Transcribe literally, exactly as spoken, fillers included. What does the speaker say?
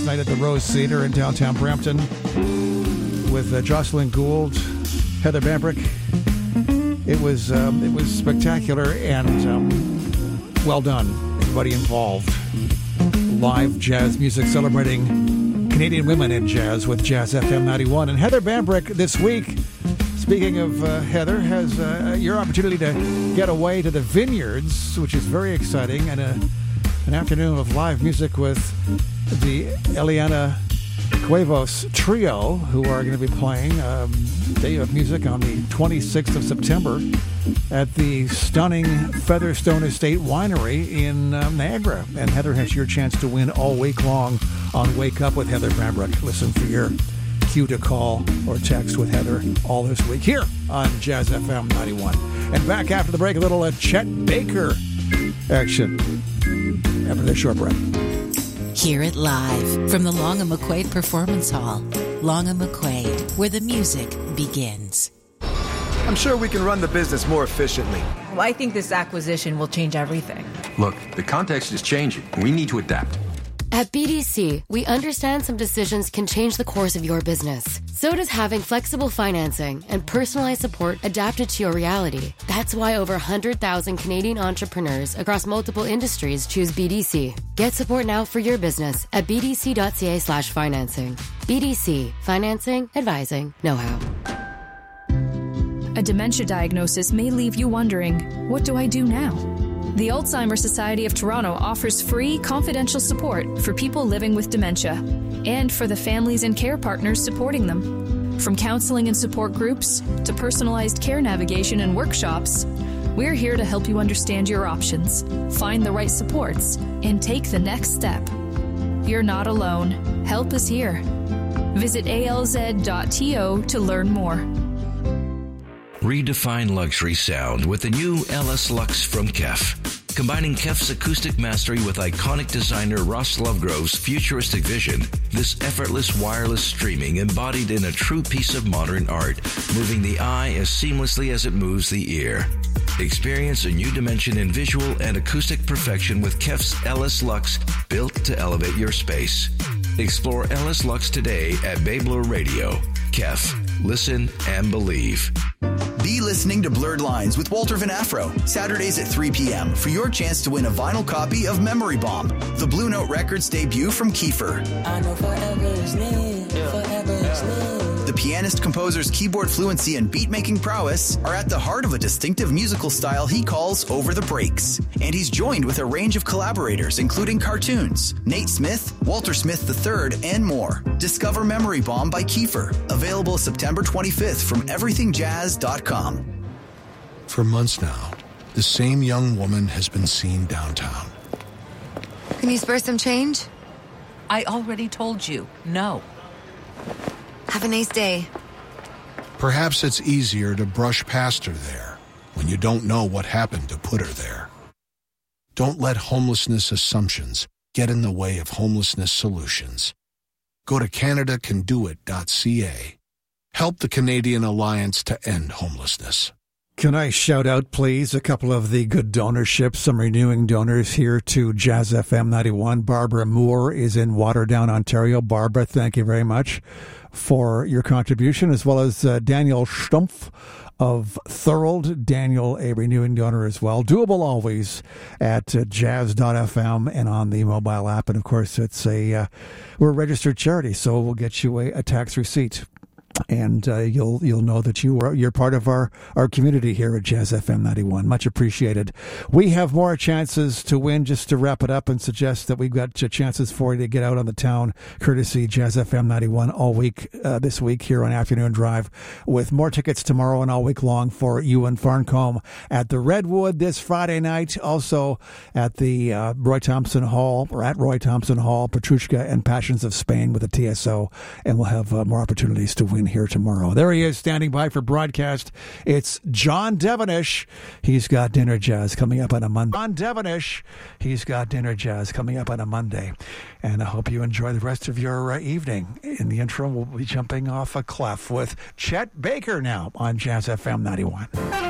last night at the Rose Theatre in downtown Brampton with uh, Jocelyn Gould, Heather Bambrick. It was um, it was spectacular and um, well done. Everybody involved. Live jazz music celebrating Canadian women in jazz with Jazz F M ninety-one. And Heather Bambrick this week, speaking of uh, Heather, has uh, your opportunity to get away to the Vineyards, which is very exciting, and a, an afternoon of live music with the Eliana Cuevas Trio, who are going to be playing um, Day of Music on the twenty-sixth of September at the stunning Featherstone Estate Winery in um, Niagara. And Heather has your chance to win all week long on Wake Up with Heather Bambrick. Listen for your cue to call or text with Heather all this week here on Jazz F M ninety-one. And back after the break, a little uh, Chet Baker action after this short break. Hear it live from the Long and McQuaid Performance Hall. Long and McQuaid, where the music begins. I'm sure we can run the business more efficiently. Well, I think this acquisition will change everything. Look, the context is changing. We need to adapt. At B D C, we understand some decisions can change the course of your business. So does having flexible financing and personalized support adapted to your reality. That's why over one hundred thousand Canadian entrepreneurs across multiple industries choose B D C. Get support now for your business at bdc.ca slash financing. B D C. Financing, advising, know-how. A dementia diagnosis may leave you wondering, what do I do now? The Alzheimer's Society of Toronto offers free, confidential support for people living with dementia and for the families and care partners supporting them. From counseling and support groups to personalized care navigation and workshops, we're here to help you understand your options, find the right supports, and take the next step. You're not alone. Help is here. Visit A L Z dot T O to learn more. Redefine luxury sound with the new L S Lux from Kef. Combining Kef's acoustic mastery with iconic designer Ross Lovegrove's futuristic vision, this effortless wireless streaming embodied in a true piece of modern art, moving the eye as seamlessly as it moves the ear. Experience a new dimension in visual and acoustic perfection with Kef's L S Lux, built to elevate your space. Explore L S Lux today at Babler Radio. Kef. Listen and believe. Be listening to Blurred Lines with Walter Van Afro, Saturdays at three p.m. for your chance to win a vinyl copy of Memory Bomb, the Blue Note Records debut from Kiefer. I know forever is near, forever is near. The pianist composer's keyboard fluency and beat-making prowess are at the heart of a distinctive musical style he calls Over the Breaks. And he's joined with a range of collaborators, including cartoons, Nate Smith, Walter Smith the third, and more. Discover Memory Bomb by Kiefer, available September twenty-fifth from everything jazz dot com. For months now, the same young woman has been seen downtown. Can you spare some change? I already told you, no. Have a nice day. Perhaps it's easier to brush past her there when you don't know what happened to put her there. Don't let homelessness assumptions get in the way of homelessness solutions. Go to Canada Can Do It dot C A. Help the Canadian Alliance to End Homelessness. Can I shout out, please, a couple of the good donorships, some renewing donors here to Jazz F M ninety-one. Barbara Moore is in Waterdown, Ontario. Barbara, thank you very much for your contribution, as well as uh, Daniel Stumpf of Thorold. Daniel, a renewing donor as well. Doable always at uh, jazz dot f m and on the mobile app. And, of course, it's a uh, we're a registered charity, so we'll get you a, a tax receipt. And uh, you'll you'll know that you are you're part of our, our community here at Jazz F M ninety-one. Much appreciated. We have more chances to win. Just to wrap it up and suggest that we've got chances for you to get out on the town, courtesy Jazz F M ninety-one all week uh, this week here on Afternoon Drive, with more tickets tomorrow and all week long for Ewan Farncombe at the Redwood this Friday night. Also at the uh, Roy Thompson Hall or at Roy Thompson Hall, Petrushka and Passions of Spain with the T S O, and we'll have uh, more opportunities to win here tomorrow. There he is, standing by for broadcast. It's John Devenish. He's got Dinner Jazz coming up on a Monday. John Devenish. He's got Dinner Jazz coming up on a Monday. And I hope you enjoy the rest of your uh, evening. In the intro, we'll be jumping off a clef with Chet Baker now on Jazz F M ninety-one.